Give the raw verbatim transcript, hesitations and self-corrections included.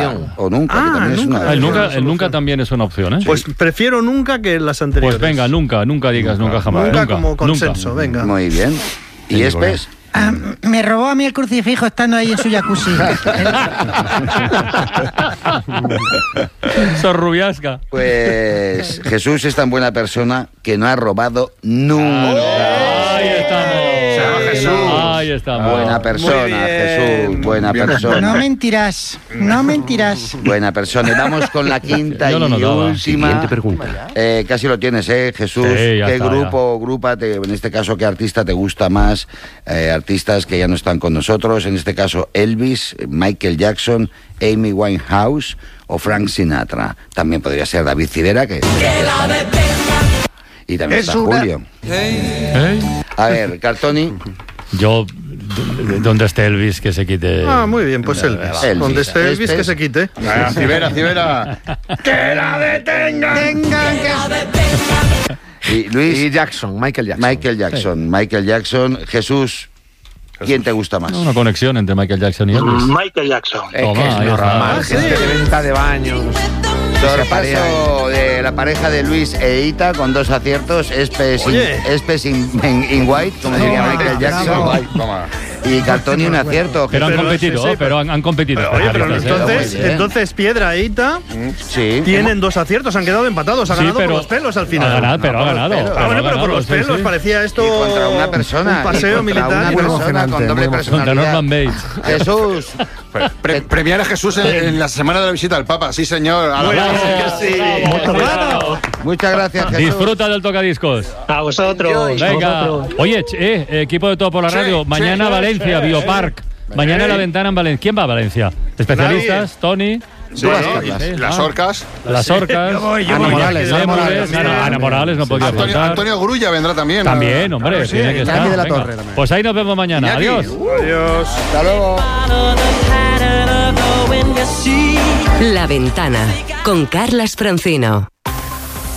opción. O nunca. Ah, que también es nunca. una El opción. nunca, el nunca también es una opción, ¿eh? Pues prefiero nunca que las anteriores. Pues venga, nunca, nunca digas nunca, jamás. Nunca, Nunca, como nunca. consenso, venga. Muy bien. ¿Y Sí, Espes? Ah, me robó a mí el crucifijo estando ahí en su jacuzzi. Sorrubiasca. Pues Jesús es tan buena persona que no ha robado nunca. Ahí estamos. Ahí estamos. Buena persona, Muy bien. Jesús. Buena Bien. persona. No mentirás, no mentirás. Buena persona. Y vamos con la quinta Yo lo y notaba. última. Siguiente pregunta. Eh, casi lo tienes, ¿eh, Jesús? Sí, ya ¿Qué está, grupo, grupa, te, en este caso, qué artista te gusta más? Eh, artistas que ya no están con nosotros, en este caso Elvis, Michael Jackson, Amy Winehouse o Frank Sinatra. También podría ser David Civera, que... Y también Es está una- Julio. ¿Eh? A ver, Cartoni. Yo, d- d- ¿dónde esté Elvis que se quite? Ah, muy bien, pues Elvis. Elvis. Donde esté Elvis, Este que es- se quite. Ah, Civera, Civera. ¡Que la detengan! Tengan que... Y Luis, Y Jackson, Michael Jackson. Michael Jackson. Michael Jackson. Jesús, ¿quién te gusta más? Una conexión entre Michael Jackson y Elvis. Michael Jackson. Es Toma, que es ahí está. normal. Gente de venta de baños. Sorpaso de la pareja de Luis e Ita con dos aciertos. Espes in, Oye. Espes in, in- in white, como diría Michael Jackson. Ay, toma. Y Cartoni un acierto. Pero han Pero competido, sí, sí, pero han, han competido. Pero, oye, pero especialistas, ¿eh? entonces, Muy bien. entonces Piedra e Ita Sí. tienen dos aciertos, han quedado empatados, ha Sí, ganado pero- por los pelos al final. Ha ganado, pero No, ha por los ganado. pelos. Ah, bueno, Ha pero por ganado, los sí, pelos sí. parecía esto Y contra una persona. un paseo y contra militar. Una Muy persona emocionante, con doble muy Contra personalidad. Norman Bates. Jesús. Pre- premiar a Jesús en, en la semana de la visita al Papa. Sí, señor. A la Bueno, vez. que sí. Bravo. Muchas gracias, Jesús. Disfruta del tocadiscos. A vosotros. Venga. a vosotros. Oye, ch- eh, equipo de Todo por la Sí, Radio. sí, Mañana sí, Valencia, sí, Biopark. Mañana en la ventana en Valencia. ¿Quién va a Valencia? ¿Especialistas? Tony. Sí, y las orcas. Las orcas. Yo voy, yo Ana voy. Morales. Ana Morales. Morales. Ana, Ana Morales no podía Antonio, faltar. Antonio Grulla vendrá también. También, hombre. tiene que estar. Iñaki de la Venga. Torre también. Pues ahí nos vemos mañana. Iñaki. Adiós. Adiós. Hasta luego. La Ventana con Carlas Francino.